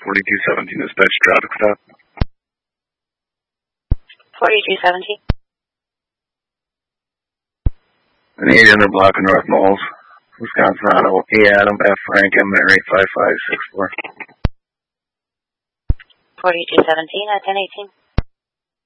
4217 dispatch traffic stop. 4217. An 800 block of North Moles, Wisconsin Auto, A. Adam, F. Frank, M. Mary, 5564. 4217 at 1018.